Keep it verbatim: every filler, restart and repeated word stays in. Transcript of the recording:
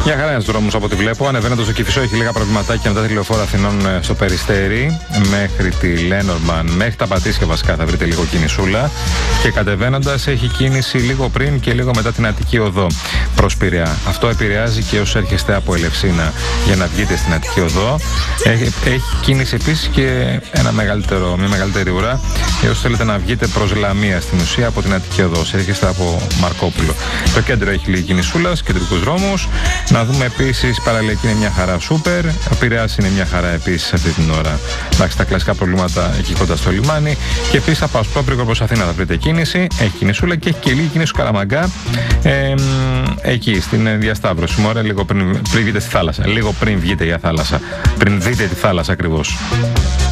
Μια χαρά είναι ένας δρόμος από ό,τι βλέπω. Ανεβαίνοντας στο Κηφισό έχει λίγα προβληματάκια μετά τη λεωφόρο Αθηνών στο Περιστέρι μέχρι τη Λένορμαν, μέχρι τα Πατήσια βασικά θα βρείτε λίγο κινησούλα. Και κατεβαίνοντας έχει κίνηση λίγο πριν και λίγο μετά την Αττική Οδό προς Πειραιά. Αυτό επηρεάζει και όσους έρχεστε από Ελευσίνα για να βγείτε στην Αττική Οδό. Έχει, έχει κίνηση επίσης και ένα μεγαλύτερο, μια μεγαλύτερη ουρά για όσους θέλετε να βγείτε προς Λαμία στην ουσία από την Αττική Οδό. Έρχεστε από Μαρκόπουλο. Το κέντρο έχει λίγη κινησούλα, κεντρικούς δρόμους. Να δούμε επίσης, Παραλιακή είναι μια χαρά σούπερ. Ο Πειραιάς είναι μια χαρά επίσης αυτή την ώρα. Εντάξει, τα κλασικά προβλήματα εκεί κοντά στο λιμάνι. Και επίσης από Ασπρόπυργο προς Αθήνα θα βρείτε κίνηση. Έχει κινησούλα και έχει και λίγη κίνηση στο Καραμαγκά. Ε, εκεί στην διασταύρωση. Μωρέ, λίγο πριν, πριν βγείτε στη θάλασσα. Λίγο πριν βγείτε για θάλασσα. Πριν δείτε τη θάλασσα ακριβώς.